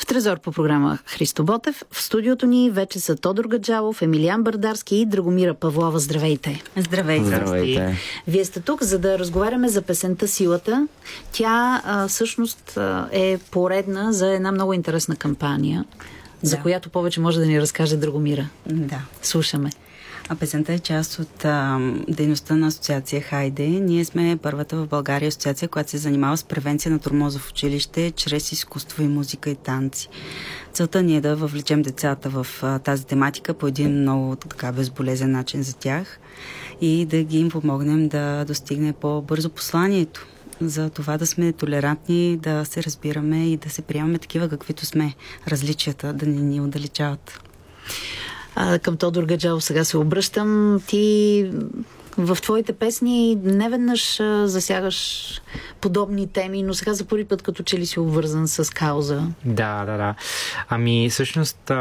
Трезор по програма Христо Ботев. В студиото ни вече са Тодор Гаджалов, Емилиан Бърдарски и Драгомира Павлова. Здравейте! Здравейте! Здравейте! Вие сте тук, за да разговаряме за песента "Силата". Тя всъщност е поредна за една много интересна кампания, за която повече може да ни разкаже Драгомира. Да. Слушаме. Песента е част от дейността на асоциация Хайде. Ние сме първата в България асоциация, която се занимава с превенция на тормоза в училище чрез изкуство и музика и танци. Целта ни е да въвлечем децата в тази тематика по един много така безболезен начин за тях и да ги им помогнем да достигне по-бързо посланието. За това да сме толерантни, да се разбираме и да се приемаме такива, каквито сме. Различията да не ни отдалечават. Към Тодор Гаджалов сега се обръщам. Ти в твоите песни неведнъж засягаш подобни теми, но сега за първи път като че ли си обвързан с кауза. Да. Ами всъщност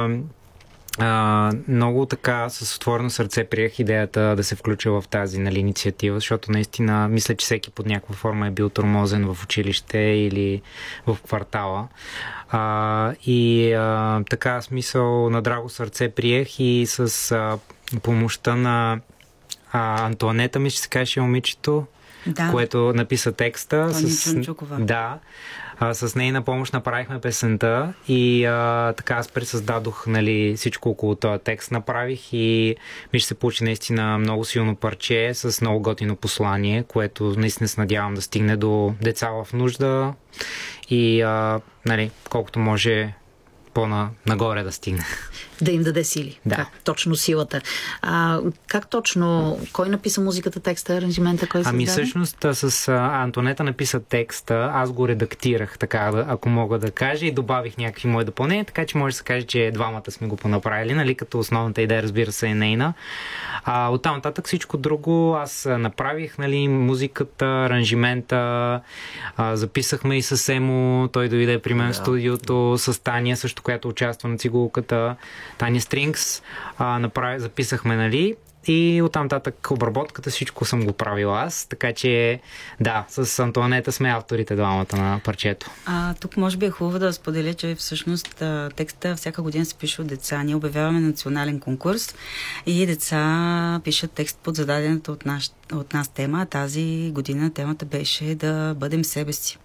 много така с отворено сърце приех идеята да се включа в тази инициатива, защото наистина мисля, че всеки под някаква форма е бил тормозен в училище или в квартала. Така смисъл на драго сърце приех и с помощта на Антоанета, мисля, че се казваше момичето, което написа текста. Тони Чунчукова. Да. С нейна помощ направихме песента и така аз пресъздадох всичко около този текст направих и ми ще се получи наистина много силно парче с много готино послание, което наистина се надявам да стигне до деца в нужда и колкото може по-нагоре да стигне. Да им даде сили. Да. Как точно силата. Как точно? Кой написа музиката, текста, аранжимента? Кой създаде? Всъщност с Антонета написа текста, аз го редактирах, така, ако мога да кажа, и добавих някакви мои допълнения, така че може да се каже, че двамата сме го понаправили, като основната идея, разбира се, е нейна. Оттам нататък всичко друго аз направих, музиката, аранжимента, записахме и с Емо, той дойде при мен в студиото, с Таня, също която участва на цигулката, Таня Стрингс, записахме, и оттам нататък обработката, всичко съм го правил аз, така че с Антуанета сме авторите двамата на парчето. Тук може би е хубаво да споделя, че всъщност текста всяка година се пише от деца. Ние обявяваме национален конкурс и деца пишат текст под зададената от нас тема. Тази година темата беше да бъдем себе си.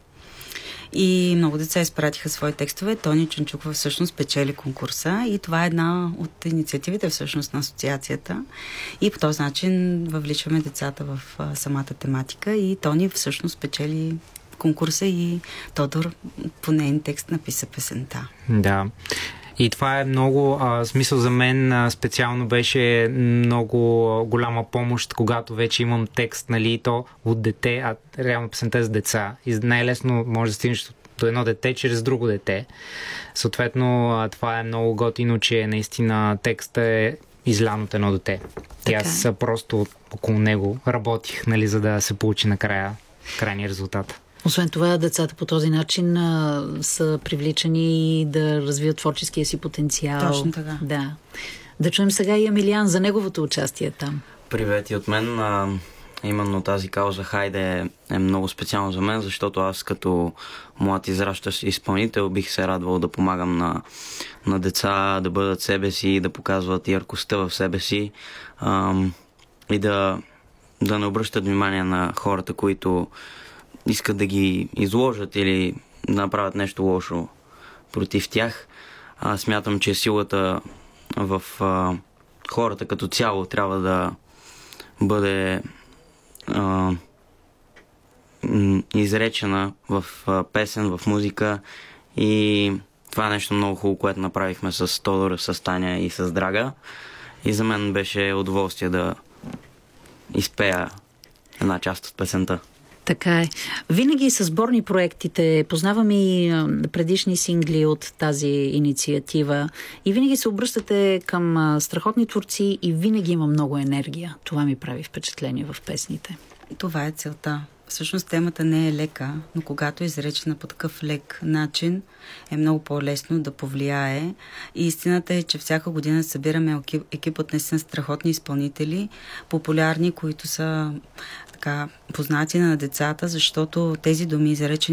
И много деца изпратиха свои текстове. Тони Чунчукова всъщност печели конкурса и това е една от инициативите всъщност на асоциацията. И по този начин въвличаме децата в самата тематика и Тони всъщност печели конкурса и Тодор по нейн текст написа песента. Да. И това е много, смисъл за мен специално беше много голяма помощ, когато вече имам текст, то от дете, а реално песента е за деца. И най-лесно може да стигнеш до едно дете чрез друго дете. Съответно, това е много готино, че наистина текстът е излян от едно дете. И аз просто около него работих, за да се получи накрая крайния резултат. Освен това, децата по този начин са привличани да развият творческия си потенциал. Точно така. Да. Да чуем сега и Емилиан за неговото участие там. Привет и от мен. Именно тази кауза Хайде е много специално за мен, защото аз като млад израстващ изпълнител бих се радвал да помагам на деца да бъдат себе си, да показват яркостта в себе си и да не обръщат внимание на хората, които искат да ги изложат или да направят нещо лошо против тях. Смятам, че силата в хората като цяло трябва да бъде изречена в песен, в музика и това е нещо много хубаво, което направихме с Тодор, с Таня и с Драга и за мен беше удоволствие да изпея една част от песента. Така е. Винаги с сборни проектите, познавам и предишни сингли от тази инициатива и винаги се обръщате към страхотни творци и винаги има много енергия. Това ми прави впечатление в песните. Това е целта. Всъщност темата не е лека, но когато е изречена по такъв лек начин, е много по-лесно да повлияе. И истината е, че всяка година събираме екип от наистина страхотни изпълнители, популярни, които са познати на децата, защото тези думи, изречени